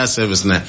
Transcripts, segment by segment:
regional service na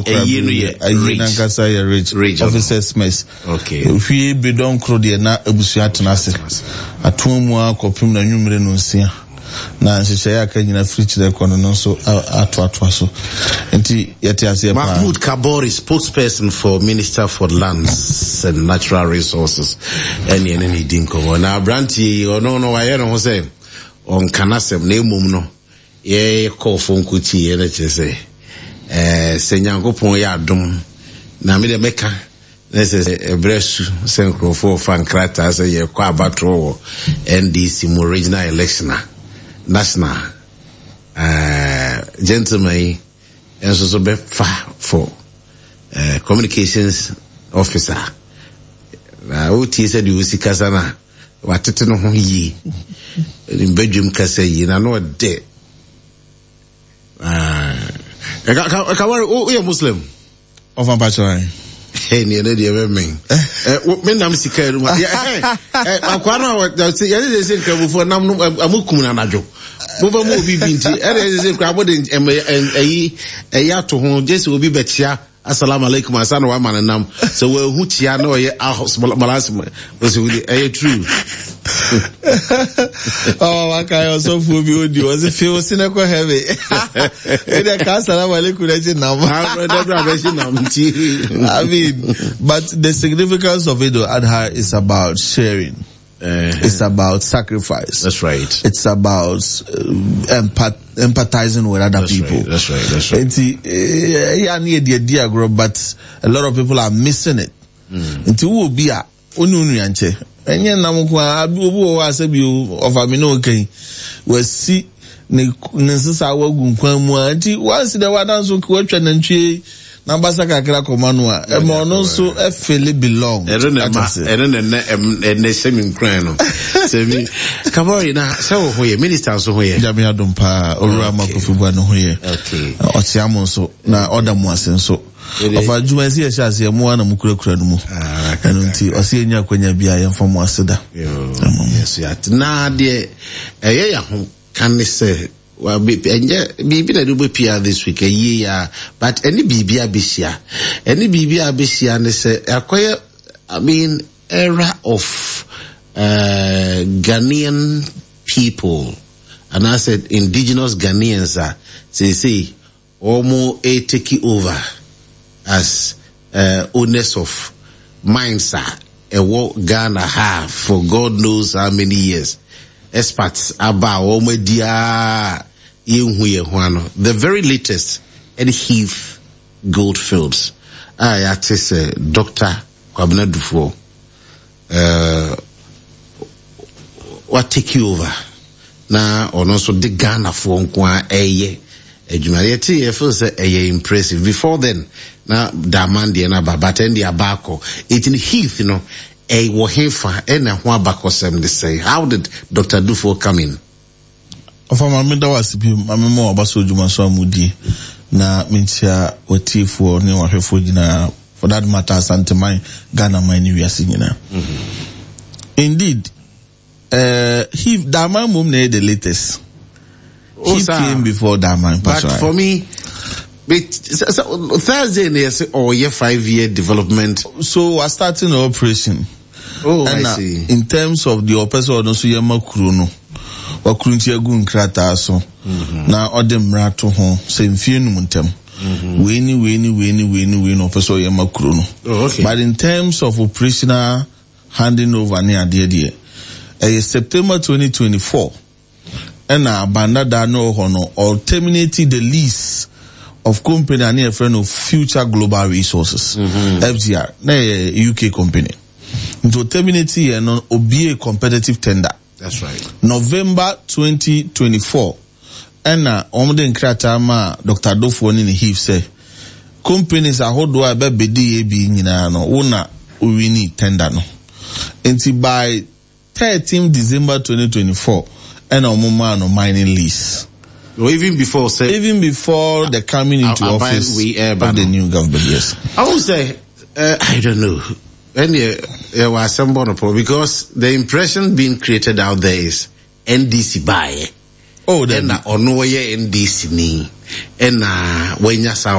rage officers mess. Okay. If we be don kro de na abusua tenase atomu akopim na nwumre no nsia na nhyehyɛ aka nyina fridge de kono no so ato so enti yete ase pa Mahmoud Kabori, spokesperson for Minister for Lands and Natural Resources any dinko na branti ono no waye no ho say on kanasem na emum no ye call phone kuti ye na chese senyankopon ya adom na me de meka na se ebresu senkrofo fankrata say ye kwa abatro NDC mo regional election national gentleman and so be for communications officer na oti said you see kasana watete no ho yi in bedroom kasa yi na no de ka worry you Muslim of Ambachai. Hey, near the me. When I'm sick, I'm for Namukum and Ajo. Move movie binti, and a yato home, just will be better. Assalamu alaikum, my son, one man and nam. So we're Huchiano, a house, Malasma was true. Oh, I can also fool you. Was a few cynical heavy. In a castle, I mean, but the significance of it, Adha, is about sharing. It's about sacrifice. That's right. It's about empathizing with other people. Right. That's right. But a lot of people are missing it. It will be a ununyanche. And yen namukwa abu asebi of amino okay. We see nesisa wagunkwamwa anti once the wadan so kwatwa nantwie na basa kakra komanua e mo no so e feel belong ene semin kran no semi Kabori na se wo hoye minister so hoye jami adompa owura makofibua no hoye okay otiamo so na order mu asen so ofa juma si ehia se mu na mukurakura no mu eno nti osi enya kwanya bia ye mfa mu aseda yes ya na de ya ho kan say well bibi na do pia this week but any bibi abisia ne say akoye I mean era of Ghanaian people, and I said indigenous Ghanaians say almost take over as owners of mines what Ghana have for God knows how many years. Experts about the very latest at Heath Goldfields. I say Dr. Kwabena Dufo what take you over now or also the Ghana for Ejumarieti feels impressive. Before then, now Damandi and Babatendi Abako, it in Heath, you know, a Wahefa and a Huabakosem they say. How did Dr. Dufo come in? Of my mother was more about Jumaso Mudi na Mintia Otifo New Hefujina for that matter Santa Mai Ghana mine we are singing. Indeed, he Dama Mumne the latest. He came before Dama. But for me, Thursday is or year 5-year development. So we're starting an operation. Oh, and I see. In terms of the operation, also Yama Kruno, or Kruntia Gun Krata so now Odem Rato home, same few muntem. Winnie, operation Yama Kruno. Oh, okay. But in terms of operational handing over near dear, September 2024, and Banda Dano Hono or terminating the lease of company and a friend of Future Global Resources, FGR, a UK company. To terminate and obey a competitive tender. That's right. November 2024. And Omden Kratama, Dr. Dufo in the Heath say, companies are hold do I be being no una urini tender no. Until by 13 December 2024, and no mining lease. Or even before the coming into office of the new government, yes. I would say, I don't know. When there was some monopole, because the impression being created out there is NDC buy. Oh, then or no way NDC ni. And when you